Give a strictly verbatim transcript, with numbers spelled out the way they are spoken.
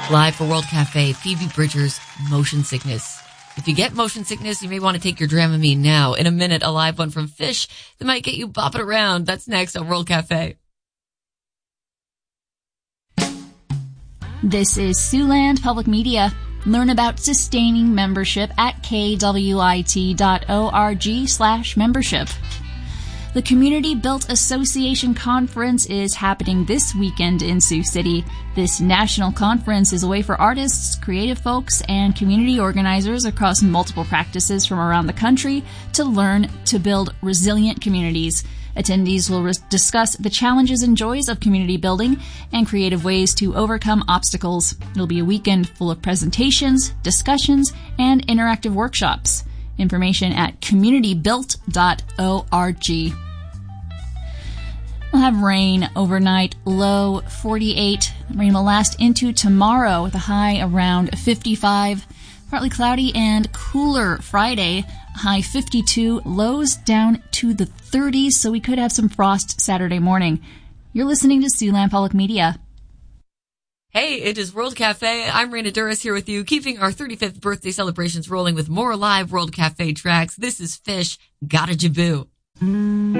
Live for World Cafe, Phoebe Bridgers, Motion Sickness. If you get motion sickness, you may want to take your Dramamine now. In a minute, a live one from Fish that might get you bopping around. That's next on World Cafe. This is Siouxland Public Media. Learn about sustaining membership at kwit dot org slash membership. The Community Built Association Conference is happening this weekend in Sioux City. This national conference is a way for artists, creative folks, and community organizers across multiple practices from around the country to learn to build resilient communities. Attendees will re- discuss the challenges and joys of community building and creative ways to overcome obstacles. It'll be a weekend full of presentations, discussions, and interactive workshops. Information at community built dot org. We'll have rain overnight, low forty-eight. Rain will last into tomorrow with a high around fifty-five. Partly cloudy and cooler Friday, high fifty-two, lows down to the thirties, so we could have some frost Saturday morning. You're listening to Siouxland Public Media. Hey, it is World Cafe. I'm Raina Duras here with you, keeping our thirty-fifth birthday celebrations rolling with more live World Cafe tracks. This is Fish, Gotta Jaboo.